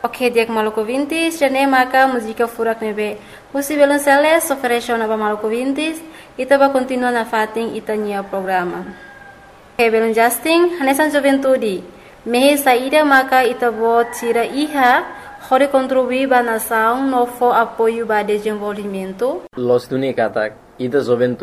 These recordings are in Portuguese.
Ok, dia Maluku Vintis, jane maka música furak nebe. Musi Violonceles ofereceu na Maluku Vintis, ita ba continua na fating ita nia programa. Ok, Belon Justin, hanesan juventude. Mehe saída maka ita bo tira iha, hore contribuir ba nação no fo apoio ba desenvolvimento. Los duni katak, ita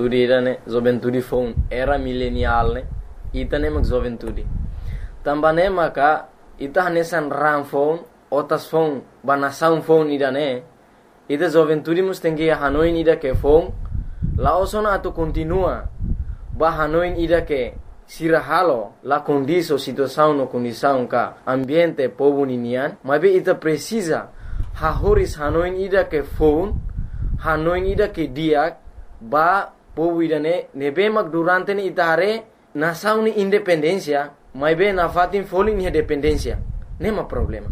juventude foi era milenial ne, ita ne mak juventude. Tambane maka ita hanesan ram phone, otas phone, ba nação phone ida ne, ita juventude mus tengi Hanoi ida ke phone, laosona atu continua, ba Hanoi ida ke sirahalo la condição situação no condição ka ambiente povo ninian, mas ita precisa hahoris Hanoi ida ke phone, Hanoi ida ke diak, ba povo ida ne nebe mak durante ni ita hare nação ni independência, mas bem na fatin folin ni dependência, nema problema.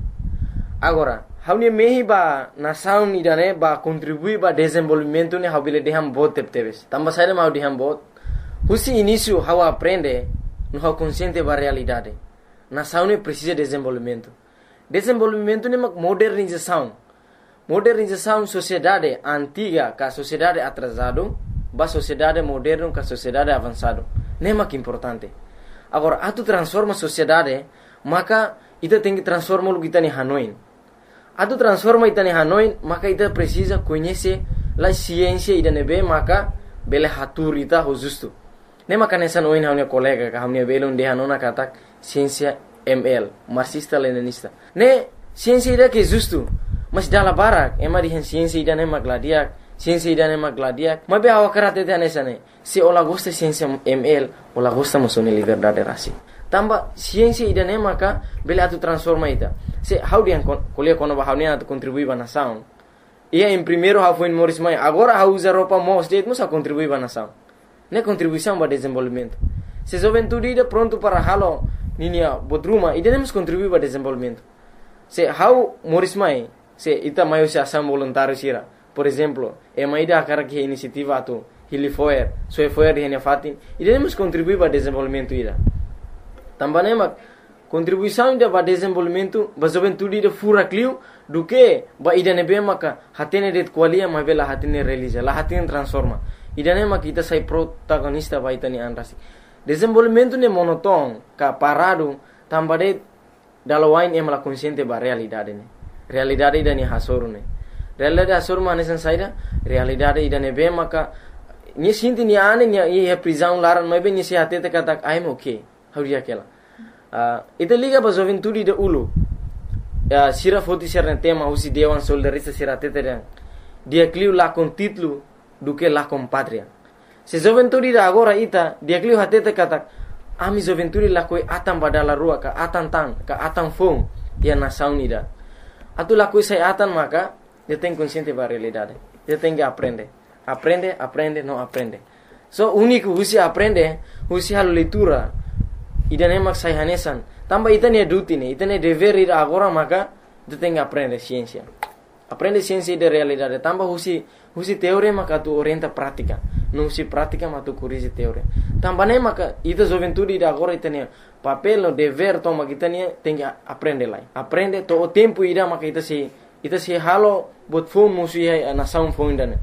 Agora, haunia mehi ba nação ida ne ba contribuir ba desenvolvimento ni habile deham bot tepteves. Tamba saída mau deham bot. Husi início how aprende, no how consciente ba realidade. Nação ne precisa de desenvolvimento. Desenvolvimento ne mak modernização. Modernização sociedade antiga ka sociedade atrasado, ba sociedade moderno ka sociedade avançado. Ne mak importante. Agora, atu transforma sociedade, maka ita tem que transformar o que está em Hanoi. Atu transforma ita em Hanoi, maka ita precisa conhecer a ciência ida nebe, maka bele hatur ita ho justo. Ne maka nessa noin haunia colega ka haunia belon de hanona katak ciência ML, marxista leninista. Ne ciência ida que justo, mas dala barak, ema di ciência ida ne magladiak, ciência ida ne magladiak. Mas be awa karate te nessa ne. Se ola gosta ciência ML, ola gosta mosone liberdade rasi. Tamba ciência ida ne maka bele atu transforma ita. Se how dia kuliah kono ba haunia atu contribui ba nação. Ia em primeiro how foi Morris Mai, agora how usa roupa mo state musa contribui ba nação. Ne contribuição ba desenvolvimento. Se juventude ida pronto para halo ninia bodruma, ida nemos contribui ba desenvolvimento. Se how Morris Mai, se ita maio se ação voluntário sira. Por exemplo, ema ida akara que iniciativa atu Hilifoer, Soefoer di hanya fatin, ida nemos contribui ba desenvolvimento ida. Tambane mak contribuição ida ba desenvolvimento ba juventude ida fura clio do que ba ida nebe maka hatene det qualia ma bela hatene realiza, la hatene transforma. Ida ne mak ita sai protagonista ba ita ni anrasi. Desenvolvimento ne monoton ka parado tambade dalawain ema la consciente ba realidade ne. Realidade ida ni hasoru ne. Realidade hasoru manesan saida, realidade ida nebe maka ni sinti ni ane ni ia prisão laran ma be ni se hatete katak I'm okay. Hauria kela. Ita liga ba juventude de ulu. Sira foti serna tema usi dewan soldarista sira teteren. Dia cliu la con titlu do que la com patria. Se juventude de agora ita dia cliu hatete katak ami juventude la koi atam badala rua ka atan tang ka atan fong dia nação nida. Atu la koi sai atan maka dia tem consciente ba realidade. Dia tem que aprender. Aprende, não aprende. So único usi aprende, usi halo leitura. Ida nemak sai hanesan. Tamba ita ne duty ne, ita ne dever ida agora maka tu tem que aprender ciência. Aprende ciência de realidade. Tamba husi teoria maka tu orienta prática. Não usi prática mas tu corrige teoria. Tamba ne maka ita juventude ida agora ita ne papel no dever toma kita ne tem que aprender lá. Aprende to o tempo ida maka ita se halo bot phone musi ai nação phone dane.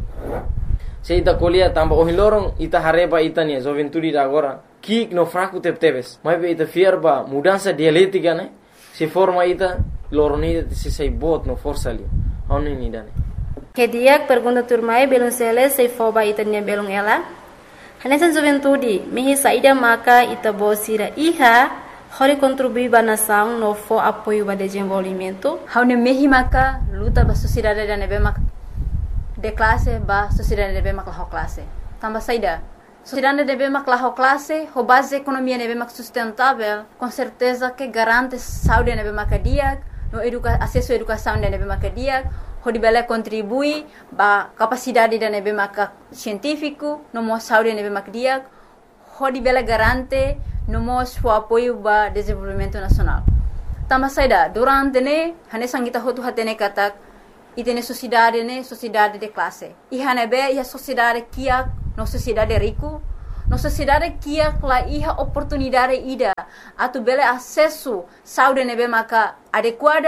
Se ita kuliah tamba ohilorong ita hareba ita ne juventude ida agora kik no fraco tepteves. Mas ita fierba mudança dialética né? Se forma ita loronida se sai bot no força ali. Hone ni dane. Que dia pergunta turmai belum sele se foba ita nia belum ela. Hanesan juventude mehi saída maka ita bosira iha hore contribuir ba nação no fo apoio ba desenvolvimento. Haune mehi maka luta ba sociedade da nebe maka de classe ba sociedade nebe maka ho classe. Tamba saída. Sociedade nebe maka ho classe, ho base economia nebe maka sustentável, com certeza que garante saúde nebe maka dia, no acesso à educação nebe maka dia, ho dibele contribui ba capacidade da nebe maka científico, no mo saúde nebe maka dia, ho dibele garante no mo o apoio ba desenvolvimento nacional. Tamba saída, durante ne hanesang kita hotu hatene katak itene sociedade de classe. Iha nebe iha sociedade kia no sociedade rico, no sociedade kia la iha oportunidade ida atu bele acesso saúde nebe maka adequada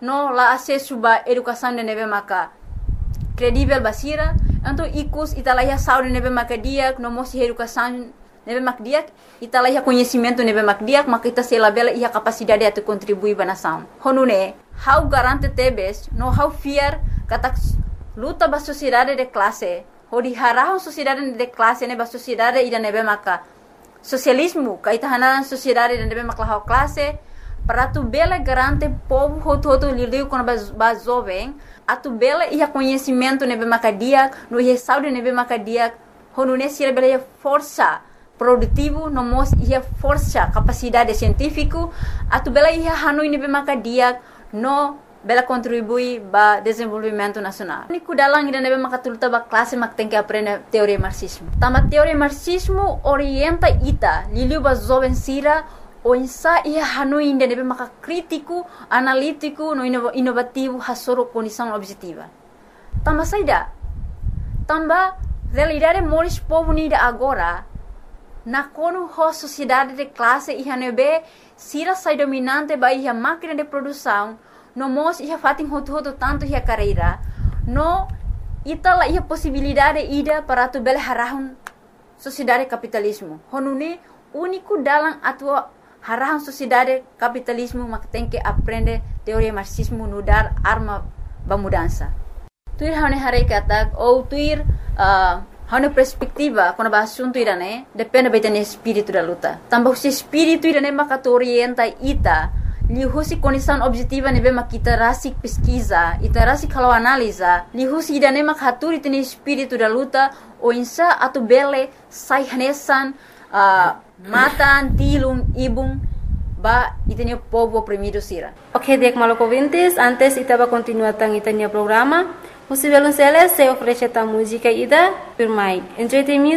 no la acesso ba educação de nebe maka credível basira, então icus italahia saúde nebe maka dia, no mosi educação nebe mak dia, italahia conhecimento nebe mak dia, maka ita se labela ia capacidade de contribuir ba nação. Honune, how garante tebes, no how fear katak luta ba sociedade de classe, hodi harahon sociedade de classe ne ba sociedade ida nebe maka socialismo, kaita hanan sociedade de nebe maka how classe, para tu bela garante povo hoto liu quando ba jovem, a tu bela ia conhecimento nebe maka dia, no ia saúde nebe maka dia, honune sira bela ia força produtivo, no mos ia força capacidade científico, a tu bela ia hanoi nebe maka dia, no bela contribui ba desenvolvimento nacional. Niku dalang ida nebe maka tuluta ba classe mak tem que aprender teoria marxismo. Tama teoria marxismo orienta ita liliu ba jovem sira o insa ia hanoi ida nebe maka crítico, analítico, no inovativo hasoro condição objetiva. Tama saida. Tamba realidade moris povo nida agora na kono ho sociedade de classe ia nebe sira sai dominante ba ia máquina de produção no mos ia fatin hoto tanto ia carreira no itala ia possibilidade ida para tu bele harahun sociedade capitalismo honune único dalam atua harahun sociedade capitalismo mak tem que aprender teoria marxismo no dar arma ba mudança tuir hane hare katak ou tuir hane perspectiva quando ba assunto irane depende betene espírito da luta tambah se espírito irane maka orienta ita lihusi condição objetiva nebe makita rasik pesquisa ita rasik kalau analisa lihusi idane mak haturi tene espírito da luta o insa atu bele sai hanesan matan tilum ibung ba itene povo oprimido sira. Ok, dek maloko vintes, antes itaba continuar tang itania programa. Music Violonceles se ofrece ta música ida por Mike. Enjoy the music.